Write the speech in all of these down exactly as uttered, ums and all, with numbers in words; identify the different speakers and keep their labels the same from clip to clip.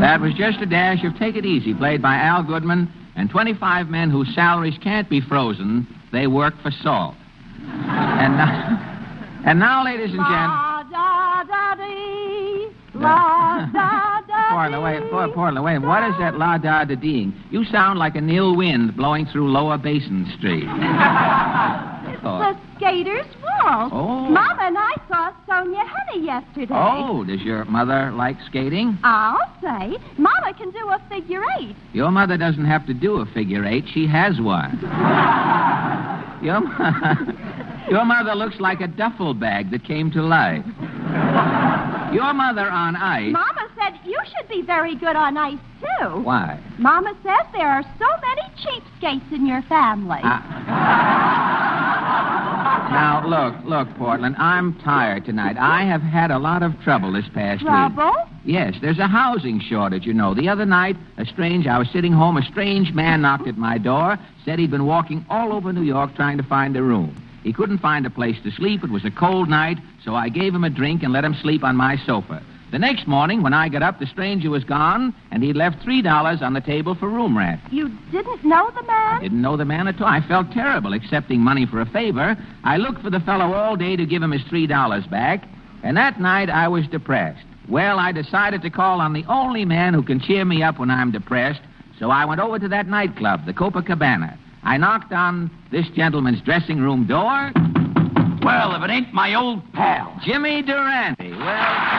Speaker 1: That was just a dash of Take It Easy, played by Al Goodman, and twenty-five men whose salaries can't be frozen. They work for salt. And now, and now, ladies and gentlemen...
Speaker 2: La-da-da-dee, la-da-da-dee.
Speaker 1: Portland, wait, poor Portland, wait. What is that la-da-da-deeing? You sound like an ill wind blowing through Lower Basin Street.
Speaker 2: The Skater's Waltz.
Speaker 1: Oh.
Speaker 2: Mama and I saw Sonia Henny yesterday.
Speaker 1: Oh, does your mother like skating?
Speaker 2: I'll say. Mama can do a figure eight.
Speaker 1: Your mother doesn't have to do a figure eight. She has one. your, your mother looks like a duffel bag that came to life. Your mother on ice...
Speaker 2: Mama said you should be very good on ice, too.
Speaker 1: Why?
Speaker 2: Mama says there are so many cheapskates in your family.
Speaker 1: Uh... Now, look, look, Portland, I'm tired tonight. I have had a lot of trouble this past
Speaker 2: Trouble?
Speaker 1: week. Yes, there's a housing shortage, you know. The other night, a strange, I was sitting home, a strange man knocked at my door, said he'd been walking all over New York trying to find a room. He couldn't find a place to sleep. It was a cold night, so I gave him a drink and let him sleep on my sofa. The next morning, when I got up, the stranger was gone, and he left three dollars on the table for room rent.
Speaker 2: You didn't know the man?
Speaker 1: I didn't know the man at all. I felt terrible accepting money for a favor. I looked for the fellow all day to give him his three dollars back, and that night I was depressed. Well, I decided to call on the only man who can cheer me up when I'm depressed, so I went over to that nightclub, the Copacabana. I knocked on this gentleman's dressing room door.
Speaker 3: Well, if it ain't my old pal,
Speaker 1: Jimmy Durante. Well...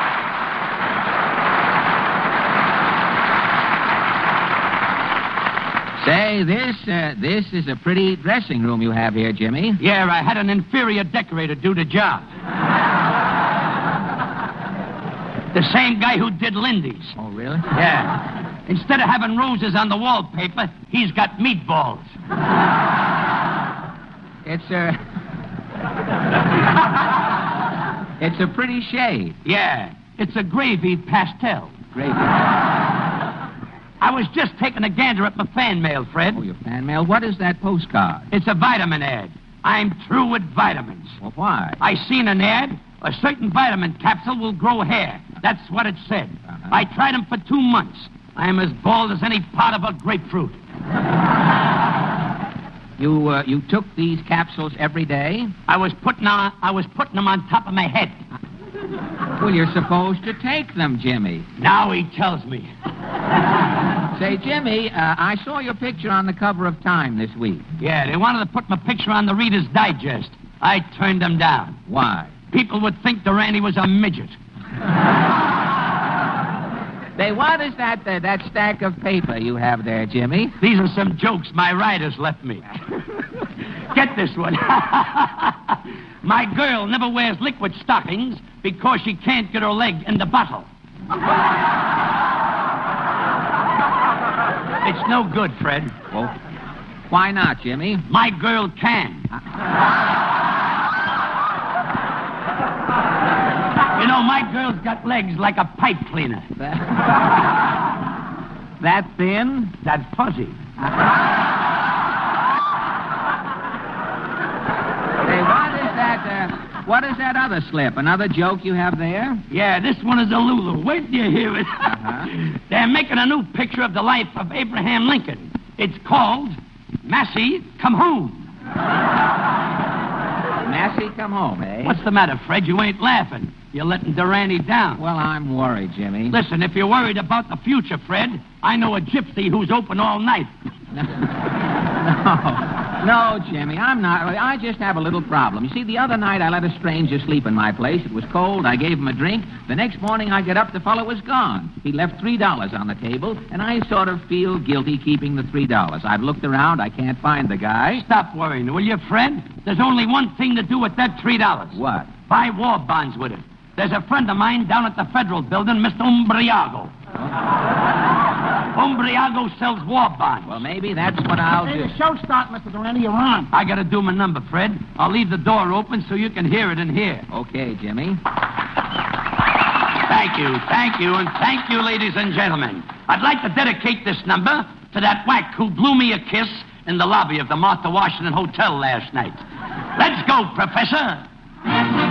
Speaker 1: Say, this uh, this is a pretty dressing room you have here, Jimmy.
Speaker 3: Yeah, I had an inferior decorator do the job. The same guy who did Lindy's.
Speaker 1: Oh, really?
Speaker 3: Yeah. Instead of having roses on the wallpaper, he's got meatballs.
Speaker 1: It's a... it's a pretty shade.
Speaker 3: Yeah, it's a gravy pastel.
Speaker 1: Gravy.
Speaker 3: I was just taking a gander at my fan mail, Fred.
Speaker 1: Oh, your fan mail? What is that postcard?
Speaker 3: It's a vitamin ad. I'm through with vitamins.
Speaker 1: Well, why?
Speaker 3: I seen an ad. A certain vitamin capsule will grow hair. That's what it said.
Speaker 1: Uh-huh.
Speaker 3: I tried them for two months. I'm as bald as any part of a grapefruit.
Speaker 1: You uh, you took these capsules every day?
Speaker 3: I was putting on, I was putting them on top of my head.
Speaker 1: Well, you're supposed to take them, Jimmy.
Speaker 3: Now he tells me.
Speaker 1: Say, Jimmy, uh, I saw your picture on the cover of Time this week.
Speaker 3: Yeah, they wanted to put my picture on the Reader's Digest. I turned them down.
Speaker 1: Why?
Speaker 3: People would think Durante was a midget.
Speaker 1: Say, what is that uh, that stack of paper you have there, Jimmy?
Speaker 3: These are some jokes my writers left me. Get this one. My girl never wears liquid stockings because she can't get her leg in the bottle. It's no good, Fred.
Speaker 1: Well, why not, Jimmy?
Speaker 3: My girl can. You know, my girl's got legs like a pipe cleaner.
Speaker 1: That thin?
Speaker 3: That fuzzy.
Speaker 1: Hey, what is that, uh, what is that other slip? Another joke you have there?
Speaker 3: Yeah, this one is a Lulu. Wait till you hear it.
Speaker 1: Uh-huh.
Speaker 3: They're making a new picture of the life of Abraham Lincoln. It's called Massey, Come Home.
Speaker 1: Massey, come home, eh?
Speaker 3: What's the matter, Fred? You ain't laughing. You're letting Durante down.
Speaker 1: Well, I'm worried, Jimmy.
Speaker 3: Listen, if you're worried about the future, Fred, I know a gypsy who's open all night.
Speaker 1: No. No, Jimmy, I'm not. I just have a little problem. You see, the other night I let a stranger sleep in my place. It was cold. I gave him a drink. The next morning I get up, the fellow was gone. He left three dollars on the table, and I sort of feel guilty keeping the three dollars. I've looked around. I can't find the guy.
Speaker 3: Stop worrying, will you, Fred? There's only one thing to do with that three dollars.
Speaker 1: What?
Speaker 3: Buy war bonds with it. There's a friend of mine down at the Federal Building, Mister Umbriago. Umbriago sells war bonds.
Speaker 1: Well, maybe that's what I'll
Speaker 4: Hey,
Speaker 1: do.
Speaker 4: the show start, Mister Durante. You're on.
Speaker 3: I gotta do my number, Fred. I'll leave the door open so you can hear it in here.
Speaker 1: Okay, Jimmy.
Speaker 3: Thank you, thank you, and thank you, ladies and gentlemen. I'd like to dedicate this number to that whack who blew me a kiss in the lobby of the Martha Washington Hotel last night. Let's go, Professor.